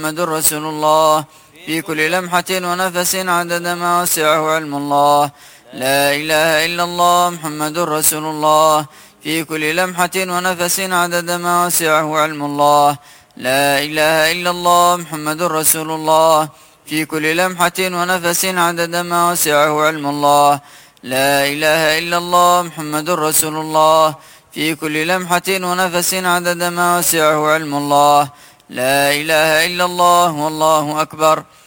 محمد رسول الله في كل لمحة ونفس عدد ما وسعه علم الله. لا إله إلا الله محمد رسول الله في كل لمحة ونفس عدد ما وسعه علم الله. لا إله إلا الله محمد رسول الله في كل لمحة ونفس عدد ما وسعه علم الله. لا إله إلا الله محمد رسول الله في كل لمحة ونفس عدد ما وسعه علم الله. لا إله إلا الله والله أكبر.